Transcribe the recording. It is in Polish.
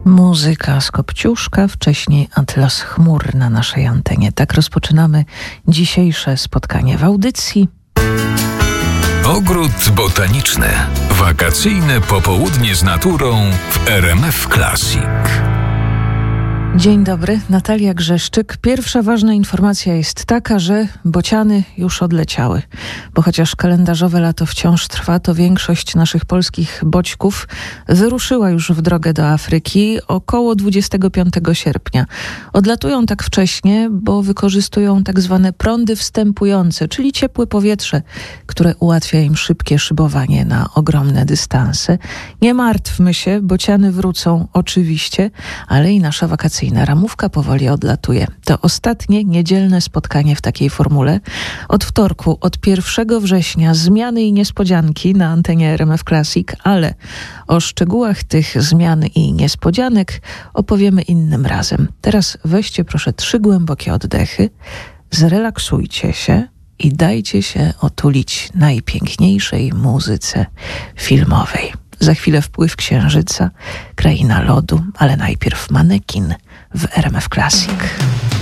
Muzyka z Kopciuszka, wcześniej Atlas chmur na naszej antenie. Tak rozpoczynamy dzisiejsze spotkanie w audycji. Ogród botaniczny. Wakacyjne popołudnie z naturą w RMF Classic. Dzień dobry, Natalia Grzeszczyk. Pierwsza ważna informacja jest taka, że bociany już odleciały. Bo chociaż kalendarzowe lato wciąż trwa, to większość naszych polskich boćków wyruszyła już w drogę do Afryki około 25 sierpnia. Odlatują tak wcześnie, bo wykorzystują tak zwane prądy wstępujące, czyli ciepłe powietrze, które ułatwia im szybkie szybowanie na ogromne dystanse. Nie martwmy się, bociany wrócą oczywiście, ale i nasza wakacyjna ramówka powoli odlatuje. To ostatnie niedzielne spotkanie w takiej formule. Od wtorku, od 1 września zmiany i niespodzianki na antenie RMF Classic, ale o szczegółach tych zmian i niespodzianek opowiemy innym razem. Teraz weźcie proszę 3 głębokie oddechy, zrelaksujcie się i dajcie się otulić najpiękniejszej muzyce filmowej. Za chwilę wpływ księżyca, kraina lodu, ale najpierw manekin w RMF Classic.